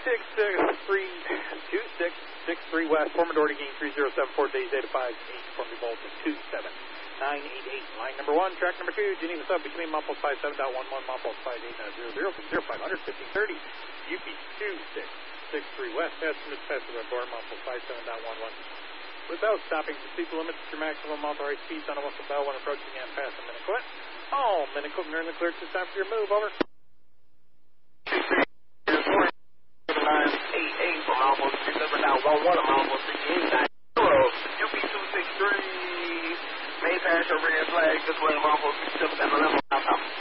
2663 West, Foreman Doherty gain 3074, days 8 to 5, 8, Formby Bolt to 27988. Line number 1, track number 2, Geneva Sub between Muffles 57.11, Muffles 58.00 from 0500, 5030, UP 2663 West, estimates passes on board, Muffles 57.11. Without stopping, proceed to limit your maximum authorized speeds on a whistle bell when approaching and passing Miniquit. All Miniquit, you're in the clear. It's time for your move, over. 988 from almost December now 11. I'm almost 68. UP263 may pass your red flag this way. I'm almost 67 at 11.